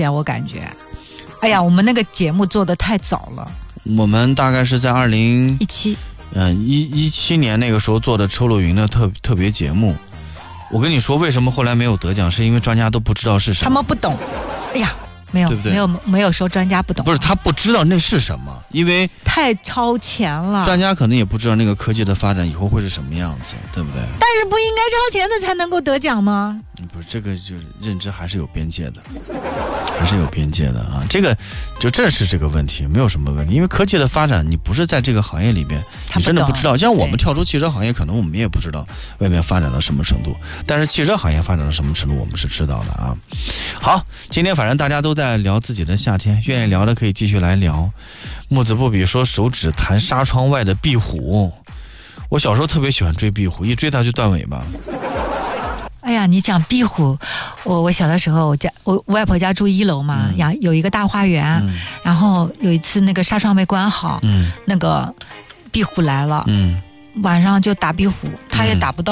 前，我感觉。哎呀，我们那个节目做得太早了。 我们大概是在2017年那个时候做的抽露云的特别节目。我跟你说，为什么后来没有得奖，是因为专家都不知道是什么， 他们不懂。哎呀，没有， 对不对？ 没有说专家不懂， 不是他不知道那是什么，因为太超前了。 专家可能也不知道那个科技的发展以后会是什么样子，对不对？ 但是不应该超前的才能够得奖吗？ 不是，这个就是认知还是有边界的，还是有边界的啊。这个就正是这个问题，没有什么问题。因为科技的发展，你不是在这个行业里边，你真的不知道。像我们跳出汽车行业，可能我们也不知道外面发展到什么程度，但是汽车行业发展到什么程度，我们是知道的啊。好，今天反正大家都在聊自己的夏天，愿意聊的可以继续来聊。木子不比说手指弹纱窗外的壁虎，我小时候特别喜欢追壁虎，一追它就断尾巴。 哎呀，你讲壁虎，我小的时候，我外婆家住1楼嘛，有一个大花园，然后有一次那个纱窗没关好，那个壁虎来了，晚上就打壁虎，它也打不到。